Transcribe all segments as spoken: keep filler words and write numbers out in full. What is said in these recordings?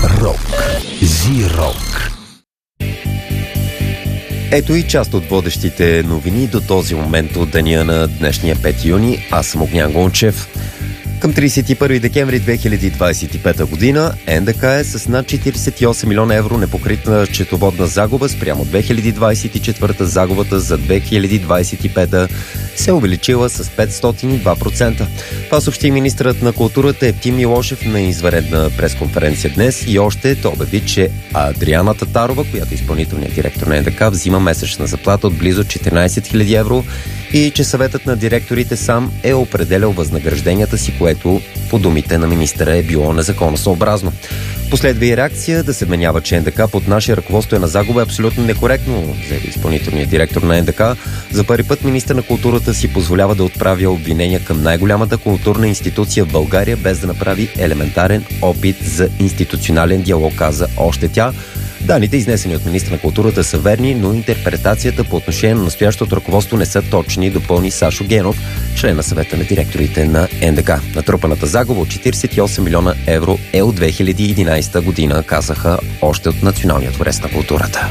Рок. Зи-рок. Ето и част от водещите новини до този момент от деня на днешния пети юни. Аз съм Огнян Гончев. Към тридесет и първи декември две хиляди двадесет и пета година НДК е с над четиридесет и осем милиона евро непокрита счетоводна загуба спрямо две хиляди двадесет и четвърта. Загубата за две хиляди двадесет и пета се увеличила с петстотин и два процента. Това съобщи министърът на културата Евтим Милошев на извънредна пресконференция днес и още той обяви, че Адриана Татарова, която е изпълнителният директор на НДК, взима месечна заплата от близо четиринадесет хиляди евро и че съветът на директорите сам е определял възнагражденията си, което по думите на министъра е било незаконосъобразно. Последва и реакция да се вменява, че НДК под наше ръководство е на загуба, е абсолютно некоректно, заяви изпълнителният директор на НДК. За първи път министър на културата си позволява да отправя обвинения към най-голямата културна институция в България, без да направи елементарен опит за институционален диалог, каза още тя. Данните, изнесени от министъра на културата, са верни, но интерпретацията по отношение на настоящото ръководство не са точни, допълни Сашо Генов, член на съвета на директорите на НДК. Натрупаната загуба от четиридесет и осем милиона евро е от две хиляди и единадесета година, казаха още от Националния дворец на културата.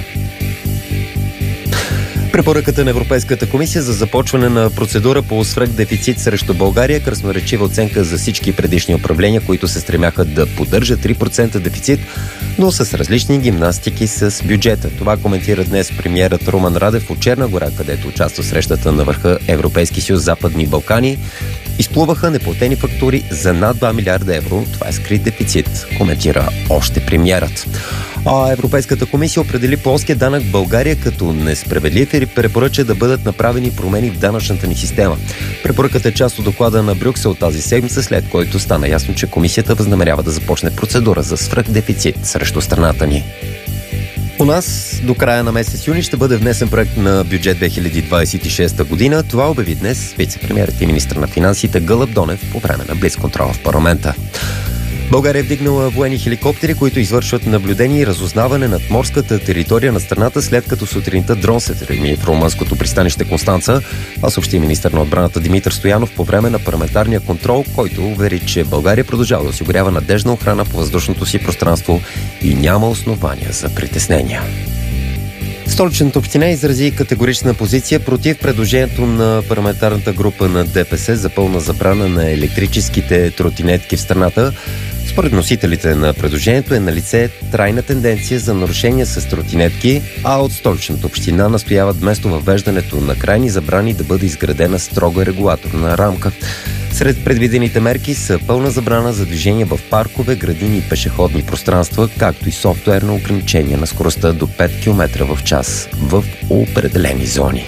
Препоръката на Европейската комисия за започване на процедура по свръхдефицит срещу България е красноречива оценка за всички предишни управления, които се стремяха да поддържат три процента дефицит, но с различни гимнастики с бюджета. Това коментира днес премиерът Румен Радев от Черна гора, където участва срещата на върха Европейски съюз Западни Балкани. Изплуваха неплатени фактури за над два милиарда евро. Това е скрит дефицит, коментира още премиерът. А Европейската комисия определи плоския данък в България като несправедлив и препоръча да бъдат направени промени в данъчната ни система. Препоръката е част от доклада на Брюксел тази седмица, след който стана ясно, че комисията възнамерява да започне процедура за свръхдефицит срещу страната ни. У нас до края на месец юни ще бъде внесен проект на бюджет две хиляди двадесет и шеста година. Това обяви днес вице-премиерът и министър на финансите Гълъб Донев по време на блицконтрола в парламента. България е вдигнала военни хеликоптери, които извършват наблюдение и разузнаване над морската територия на страната, след като сутринта дрон се тръгни в румънското пристанище Констанца. Това съобщи министър на отбраната Димитър Стоянов по време на парламентарния контрол, който увери, че България продължава да осигурява надеждна охрана по въздушното си пространство и няма основания за притеснения. Столичната община изрази категорична позиция против предложението на парламентарната група на ДПС за пълна забрана на електрическите тротинетки в страната. Според носителите на предложението е налице трайна тенденция за нарушения с тротинетки, а от Столичната община настояват вместо въвеждането на крайни забрани да бъде изградена строга регулаторна рамка. Сред предвидените мерки са пълна забрана за движение в паркове, градини и пешеходни пространства, както и софтуерно ограничение на скоростта до пет километра в час в определени зони.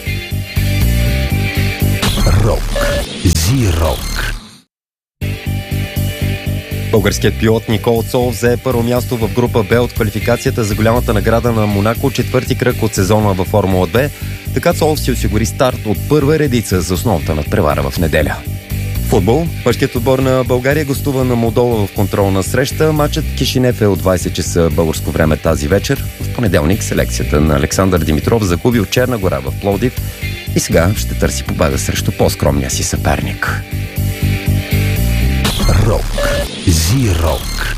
Рок. Зи-рок. Българският пилот Никола Цолов взе първо място в група Б от квалификацията за голямата награда на Монако, четвърти кръг от сезона във Формула две. Така Цолов си осигури старт от първа редица за основната надпревара в неделя. Футбол. Мъжкият отбор на България гостува на Молдова в контролна среща. Матчът Кишинев е от двадесет часа българско време тази вечер. В понеделник селекцията на Александър Димитров загуби от Черна гора в Пловдив и сега ще търси победа срещу по-скромния си съперник. Рок. Зи-рок.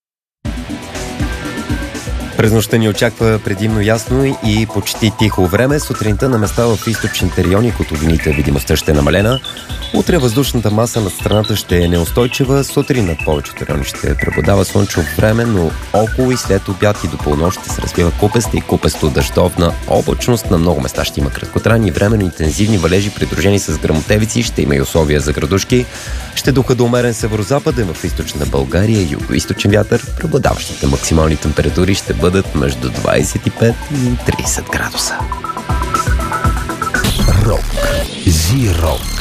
През нощта ни очаква предимно ясно и почти тихо време. Сутринта на места в източните райони котловините видимостта ще е намалена. Утре въздушната маса над страната ще е неустойчива. Сутрин над повечето райони ще преобладава слънчево време, но около и след обяд и до полунощ ще се развива купеста и купесто дъждовна облачност. На много места ще има краткотрайни и временно интензивни валежи, придружени с гръмотевици. Ще има и условия за градушки. Ще духа до умерен северозападен в източна България, юго-източен вятър. Преобладаващите максимални температури ще бъдат между двадесет и пет и тридесет градуса. Рок. Зи-рок.